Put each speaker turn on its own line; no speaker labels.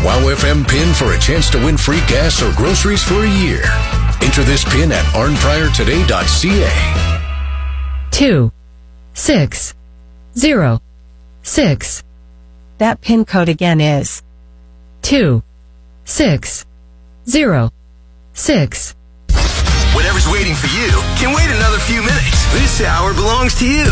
WOW FM PIN for a chance to win free gas or groceries for a year. Enter this PIN at arnpriortoday.ca.
2606.
That PIN code again is
2606.
Whatever's waiting for you can wait another few minutes. This hour belongs to you.